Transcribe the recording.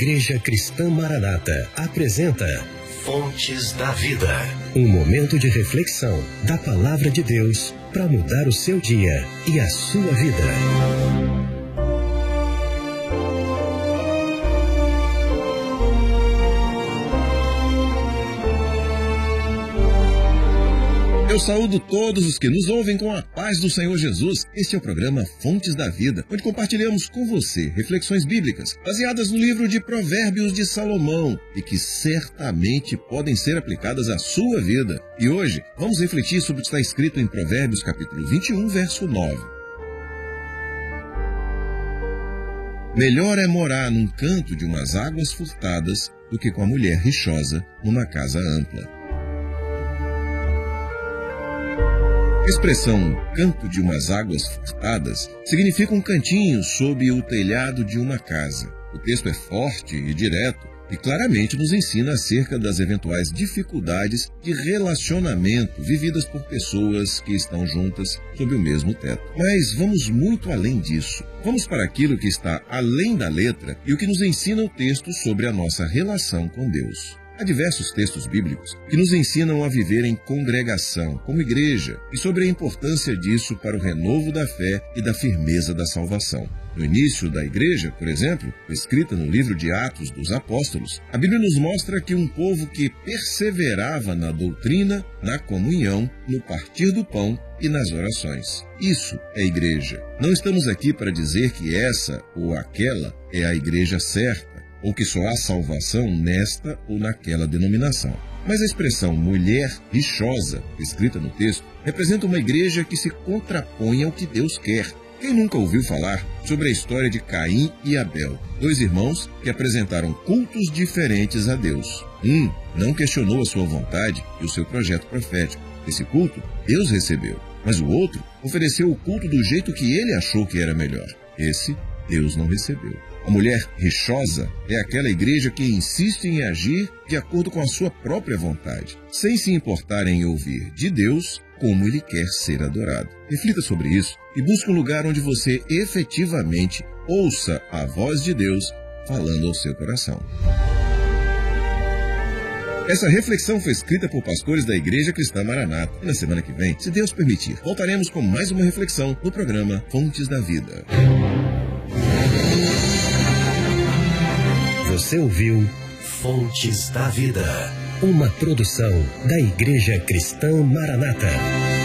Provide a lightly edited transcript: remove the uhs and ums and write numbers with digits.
Igreja Cristã Maranata apresenta Fontes da Vida. Um momento de reflexão da Palavra de Deus para mudar o seu dia e a sua vida. Eu saúdo todos os que nos ouvem com a paz do Senhor Jesus. Este é o programa Fontes da Vida, onde compartilhamos com você reflexões bíblicas baseadas no livro de Provérbios de Salomão e que certamente podem ser aplicadas à sua vida. E hoje vamos refletir sobre o que está escrito em Provérbios capítulo 21, verso 9. Melhor é morar num canto de umas águas furtadas do que com a mulher rixosa numa casa ampla. A expressão canto de umas águas furtadas significa um cantinho sob o telhado de uma casa. O texto é forte e direto e claramente nos ensina acerca das eventuais dificuldades de relacionamento vividas por pessoas que estão juntas sob o mesmo teto. Mas vamos muito além disso. Vamos para aquilo que está além da letra e o que nos ensina o texto sobre a nossa relação com Deus. Há diversos textos bíblicos que nos ensinam a viver em congregação, como igreja, e sobre a importância disso para o renovo da fé e da firmeza da salvação. No início da igreja, por exemplo, escrita no livro de Atos dos Apóstolos, a Bíblia nos mostra que um povo que perseverava na doutrina, na comunhão, no partir do pão e nas orações. Isso é igreja. Não estamos aqui para dizer que essa ou aquela é a igreja certa, ou que só há salvação nesta ou naquela denominação. Mas a expressão mulher rixosa, escrita no texto, representa uma igreja que se contrapõe ao que Deus quer. Quem nunca ouviu falar sobre a história de Caim e Abel, dois irmãos que apresentaram cultos diferentes a Deus? Um não questionou a sua vontade e o seu projeto profético. Esse culto Deus recebeu, mas o outro ofereceu o culto do jeito que ele achou que era melhor. Esse Deus não recebeu. A mulher rixosa é aquela igreja que insiste em agir de acordo com a sua própria vontade, sem se importar em ouvir de Deus como Ele quer ser adorado. Reflita sobre isso e busque um lugar onde você efetivamente ouça a voz de Deus falando ao seu coração. Essa reflexão foi escrita por pastores da Igreja Cristã Maranata. E na semana que vem, se Deus permitir, voltaremos com mais uma reflexão no programa Fontes da Vida. Você ouviu Fontes da Vida, uma produção da Igreja Cristã Maranata.